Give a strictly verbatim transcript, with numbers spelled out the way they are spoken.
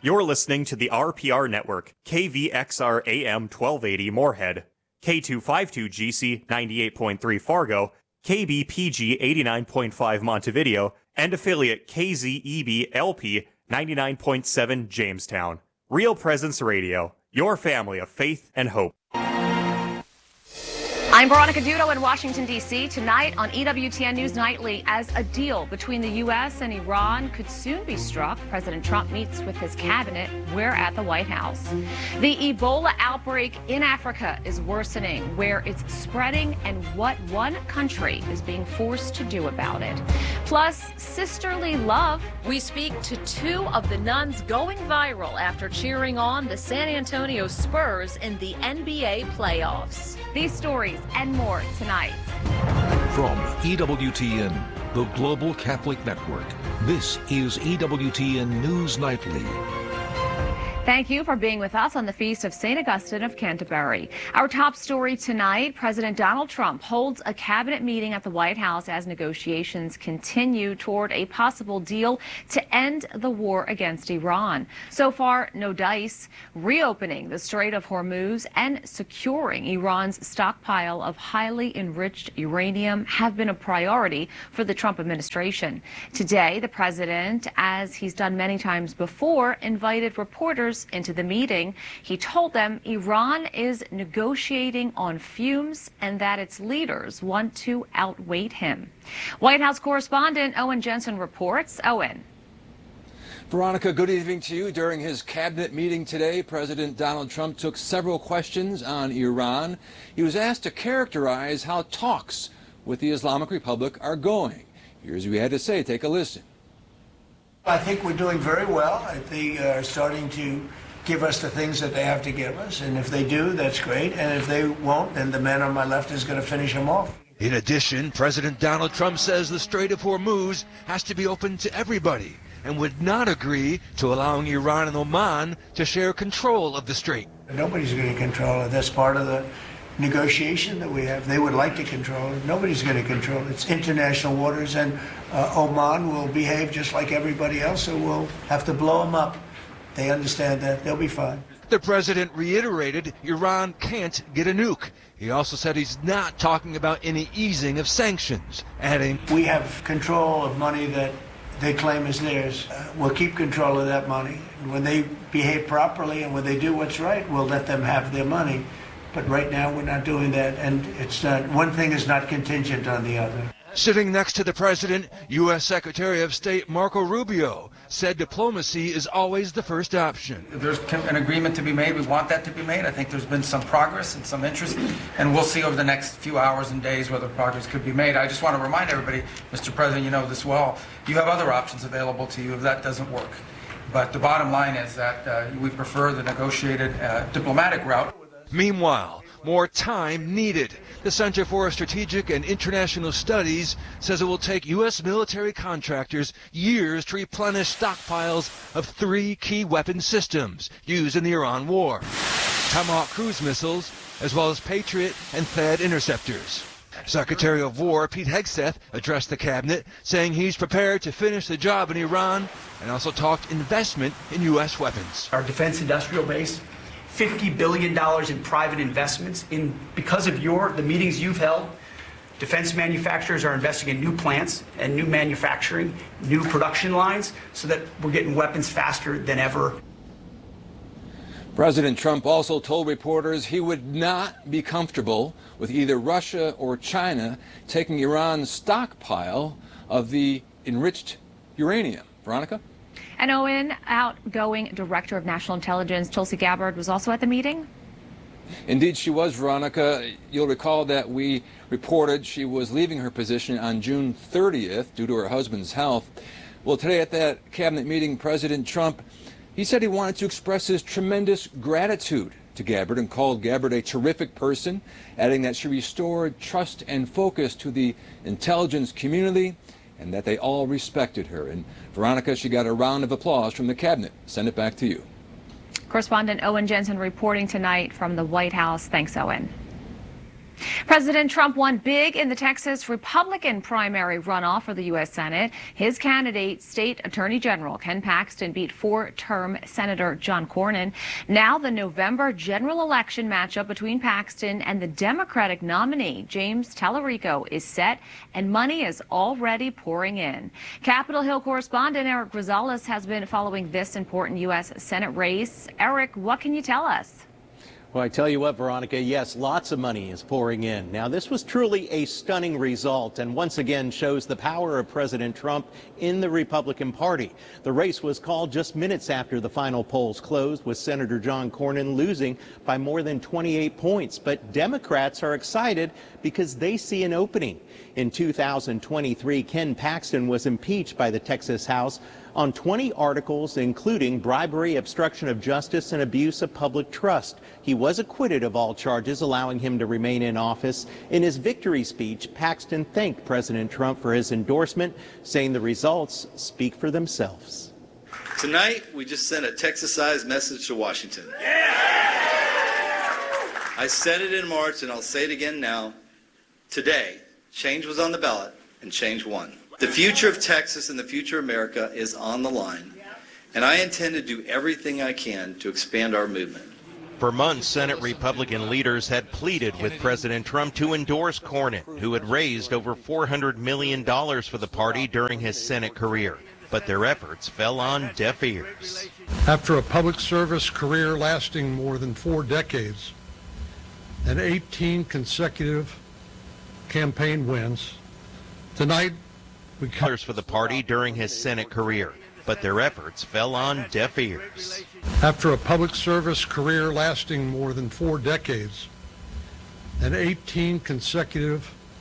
You're listening to the R P R Network, K V X R A M twelve eighty Moorhead, K two fifty-two G C ninety-eight point three Fargo, K B P G eighty-nine point five Montevideo, and affiliate K Z E B L P ninety-nine point seven Jamestown. Real Presence Radio, your family of faith and hope. I'm Veronica Dudo in Washington, D C Tonight on E W T N News Nightly, as a deal between the U S and Iran could soon be struck, President Trump meets with his cabinet. We're at the White House. The Ebola outbreak in Africa is worsening, where it's spreading and what one country is being forced to do about it. Plus, sisterly love. We speak to two of the nuns going viral after cheering on the San Antonio Spurs in the N B A playoffs. These stories and more tonight. From E W T N, the Global Catholic Network, this is E W T N News Nightly. Thank you for being with us on the Feast of Saint Augustine of Canterbury. Our top story tonight, President Donald Trump holds a cabinet meeting at the White House as negotiations continue toward a possible deal to end the war against Iran. So far, no dice. Reopening the Strait of Hormuz and securing Iran's stockpile of highly enriched uranium have been a priority for the Trump administration. Today, the president, as he's done many times before, invited reporters into the meeting. He told them Iran is negotiating on fumes and that its leaders want to outweight him. White House correspondent Owen Jensen reports. Owen. Veronica, good evening to you. During his cabinet meeting today, President Donald Trump took several questions on Iran. He was asked to characterize how talks with the Islamic Republic are going. Here's what he had to say. Take a listen. I think we're doing very well. They are starting to give us the things that they have to give us, and if they do, that's great, and if they won't, then the man on my left is going to finish them off. In addition, President Donald Trump says the Strait of Hormuz has to be open to everybody and would not agree to allowing Iran and Oman to share control of the strait. Nobody's going to control it. That's part of the negotiation that we have. They would like to control it. Nobody's going to control it. It's international waters, and uh, Oman will behave just like everybody else, so we'll have to blow them up. They understand that. They'll be fine. The president reiterated Iran can't get a nuke. He also said he's not talking about any easing of sanctions, adding, "We have control of money that they claim is theirs. Uh, we'll keep control of that money. When they behave properly and when they do what's right, we'll let them have their money. But right now, we're not doing that, and it's not, one thing is not contingent on the other." Sitting next to the president, U S Secretary of State Marco Rubio said diplomacy is always the first option. If there's an agreement to be made, we want that to be made. I think there's been some progress and some interest, and we'll see over the next few hours and days whether progress could be made. I just want to remind everybody, Mister President, you know this well, you have other options available to you if that doesn't work. But the bottom line is that uh, we prefer the negotiated uh, diplomatic route. Meanwhile, more time needed. The Center for Strategic and International Studies says it will take U S military contractors years to replenish stockpiles of three key weapon systems used in the Iran war: Tomahawk cruise missiles, as well as Patriot and THAAD interceptors. Secretary of War Pete Hegseth addressed the cabinet, saying he's prepared to finish the job in Iran, and also talked investment in U S weapons. Our defense industrial base, fifty billion dollars in private investments. In because of your the meetings you've held, defense manufacturers are investing in new plants and new manufacturing, new production lines, so that we're getting weapons faster than ever. President Trump also told reporters he would not be comfortable with either Russia or China taking Iran's stockpile of the enriched uranium. Veronica? And Owen, outgoing Director of National Intelligence Tulsi Gabbard was also at the meeting? Indeed, she was, Veronica. You'll recall that we reported she was leaving her position on June thirtieth due to her husband's health. Well, today at that cabinet meeting, President Trump, he said he wanted to express his tremendous gratitude to Gabbard and called Gabbard a terrific person, adding that she restored trust and focus to the intelligence community and that they all respected her. And Veronica, she got a round of applause from the cabinet. Send it back to you. Correspondent Owen Jensen reporting tonight from the White House. Thanks, Owen. President Trump won big in the Texas Republican primary runoff for the U S Senate. His candidate, State Attorney General Ken Paxton, beat four-term Senator John Cornyn. Now the November general election matchup between Paxton and the Democratic nominee, James Tallarico, is set, and money is already pouring in. Capitol Hill correspondent Eric Rosales has been following this important U S Senate race. Eric, what can you tell us? Well, I tell you what, Veronica, yes, lots of money is pouring in. Now, this was truly a stunning result and once again shows the power of President Trump in the Republican Party. The race was called just minutes after the final polls closed, with Senator John Cornyn losing by more than twenty-eight points. But Democrats are excited because they see an opening. In two thousand twenty-three, Ken Paxton was impeached by the Texas House on twenty articles, including bribery, obstruction of justice, and abuse of public trust. He was acquitted of all charges, allowing him to remain in office. In his victory speech, Paxton thanked President Trump for his endorsement, saying the results speak for themselves. Tonight, we just sent a Texas-sized message to Washington. I said it in March, and I'll say it again now. Today, change was on the ballot, and change won. The future of Texas and the future of America is on the line, and I intend to do everything I can to expand our movement. For months, Senate Republican leaders had pleaded with President Trump to endorse Cornyn, who had raised over four hundred million dollars for the party during his Senate career. But their efforts fell on deaf ears. After a public service career lasting more than four decades and eighteen consecutive campaign wins, tonight we dollars for the party during his Senate career, but their efforts fell on deaf ears. After a public service career lasting more than four decades and eighteen consecutive